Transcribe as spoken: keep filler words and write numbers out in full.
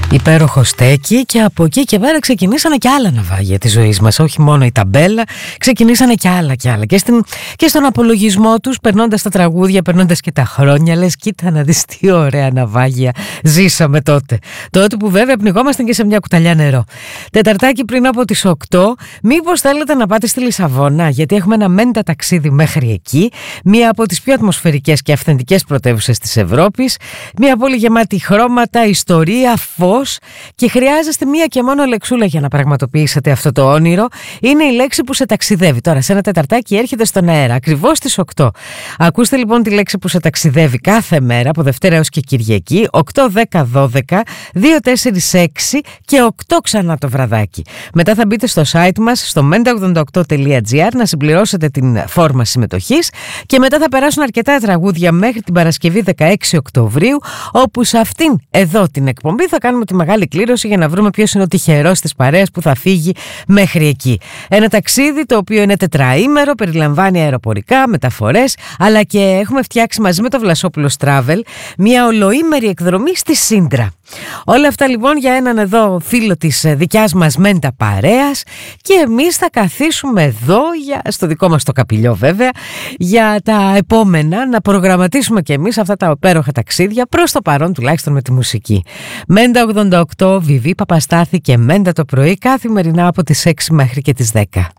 Υπέροχο στέκι, και από εκεί και πέρα ξεκινήσανε και άλλα ναυάγια της ζωής μας. Όχι μόνο η ταμπέλα, ξεκινήσανε και άλλα και άλλα. Και, στην, και στον απολογισμό τους, περνώντας τα τραγούδια, περνώντας και τα χρόνια, λες κοίτα να δεις τι ωραία ναυάγια ζήσαμε τότε. Τότε που βέβαια πνιγόμασταν και σε μια κουταλιά νερό. Τεταρτάκι πριν από τις οκτώ, μήπως θέλετε να πάτε στη Λισαβόνα, γιατί έχουμε ένα μέντα ταξίδι μέχρι εκεί. Μία από τις πιο ατμοσφαιρικές και αυθεντικές πρωτεύουσες της Ευρώπης. Μία πόλη γεμάτη χρώματα, ιστορία, φως. Και χρειάζεστε μία και μόνο λεξούλα για να πραγματοποιήσετε αυτό το όνειρο. Είναι η λέξη που σε ταξιδεύει. Τώρα, σε ένα τεταρτάκι έρχεται στον αέρα ακριβώς στις οκτώ. Ακούστε λοιπόν τη λέξη που σε ταξιδεύει κάθε μέρα, από Δευτέρα έως και Κυριακή, οκτώ, δέκα, δώδεκα, δύο, τέσσερα, έξι και οκτώ ξανά το βραδάκι. Μετά θα μπείτε στο site μας, στο μέντα ογδόντα οκτώ τελεία τζι άρ, να συμπληρώσετε την φόρμα συμμετοχής, και μετά θα περάσουν αρκετά τραγούδια μέχρι την Παρασκευή δεκαέξι Οκτωβρίου, όπου σε αυτήν εδώ την εκπομπή θα κάνουμε τη μεγάλη κλήρωση για να βρούμε ποιος είναι ο τυχερός της παρέας που θα φύγει μέχρι εκεί. Ένα ταξίδι το οποίο είναι τετραήμερο, περιλαμβάνει αεροπορικά, μεταφορές, αλλά και έχουμε φτιάξει μαζί με το Βλασόπουλος Travel μια ολοήμερη εκδρομή στη Σύντρα. Όλα αυτά λοιπόν για έναν εδώ φίλο της δικιάς μας μέντα παρέας, και εμείς θα καθίσουμε εδώ, για, στο δικό μας το καπηλιό βέβαια, για τα επόμενα, να προγραμματίσουμε και εμείς αυτά τα υπέροχα ταξίδια, προς το παρόν τουλάχιστον με τη μουσική. Μέντα ογδόντα οκτώ, Βιβί Παπαστάθη και Μέντα το πρωί, καθημερινά από τις έξι μέχρι και τις δέκα.